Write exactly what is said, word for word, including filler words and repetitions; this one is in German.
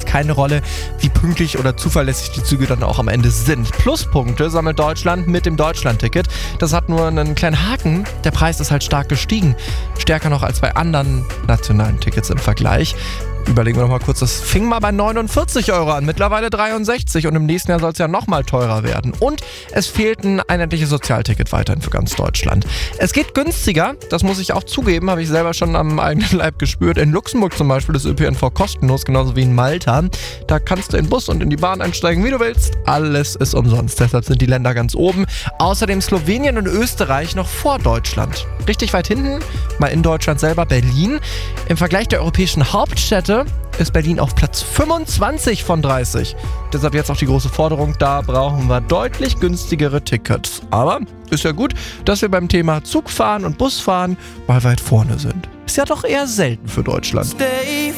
keine Rolle, wie pünktlich oder zuverlässig die Züge dann auch am Ende sind. Pluspunkte sammelt Deutschland mit dem Deutschland-Ticket. Das hat nur einen kleinen Haken. Der Preis ist halt stark gestiegen. Stärker noch als bei anderen nationalen Tickets im Vergleich. Überlegen wir noch mal kurz, das fing mal bei neunundvierzig Euro an, mittlerweile dreiundsechzig und im nächsten Jahr soll es ja noch mal teurer werden. Und es fehlt ein einheitliches Sozialticket weiterhin für ganz Deutschland. Es geht günstiger, das muss ich auch zugeben, habe ich selber schon am eigenen Leib gespürt. In Luxemburg zum Beispiel ist Ö P N V kostenlos, genauso wie in Malta. Da kannst du in den Bus und in die Bahn einsteigen, wie du willst. Alles ist umsonst, deshalb sind die Länder ganz oben. Außerdem Slowenien und Österreich noch vor Deutschland. Richtig weit hinten, mal in Deutschland selber, Berlin. Im Vergleich der europäischen Hauptstädte ist Berlin auf Platz fünfundzwanzig von dreißig. Deshalb jetzt auch die große Forderung, da brauchen wir deutlich günstigere Tickets. Aber ist ja gut, dass wir beim Thema Zugfahren und Busfahren mal weit vorne sind. Ist ja doch eher selten für Deutschland. Stay